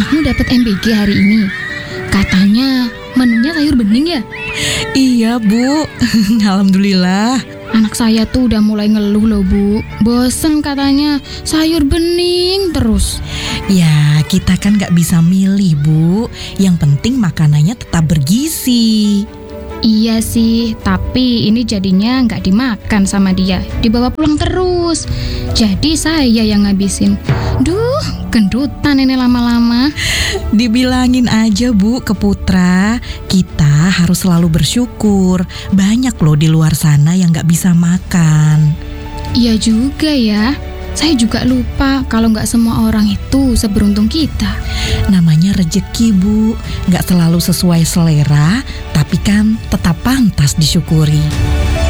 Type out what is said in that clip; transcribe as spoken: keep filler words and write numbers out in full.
Anakmu dapat M B G hari ini. Katanya menunya sayur bening ya? Iya Bu, alhamdulillah. Anak saya tuh udah mulai ngeluh loh Bu. Bosen katanya sayur bening terus. Ya kita kan gak bisa milih Bu. Yang penting makanannya tetap bergizi. Iya sih, tapi ini jadinya nggak dimakan sama dia, dibawa pulang terus. Jadi saya yang ngabisin. Duh, gendutan ini lama-lama. Dibilangin aja Bu ke Putra, kita harus selalu bersyukur. Banyak loh di luar sana yang gak bisa makan. Iya juga ya. Saya juga lupa kalau nggak semua orang itu seberuntung kita. Namanya rejeki Bu, gak selalu sesuai selera, tapi kan tetap pantas disyukuri.